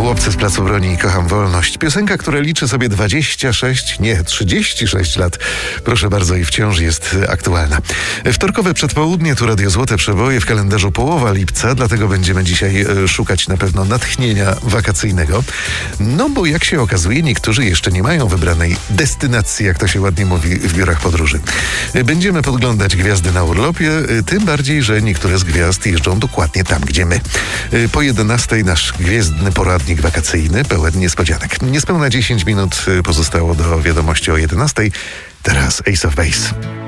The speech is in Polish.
Chłopcy z Placu Broni, Kocham wolność. Piosenka, która liczy sobie 36 lat. Proszę bardzo, i wciąż jest aktualna. Wtorkowe przedpołudnie, tu Radio Złote Przeboje, w kalendarzu połowa lipca, dlatego będziemy dzisiaj szukać na pewno natchnienia wakacyjnego. No bo jak się okazuje, niektórzy jeszcze nie mają wybranej destynacji, jak to się ładnie mówi w biurach podróży. Będziemy podglądać gwiazdy na urlopie, tym bardziej, że niektóre z gwiazd jeżdżą dokładnie tam, gdzie my. Po 11 nasz gwiezdny poradnik wakacyjny, pełen niespodzianek. Niespełna 10 minut pozostało do wiadomości o 11. Teraz Ace of Base.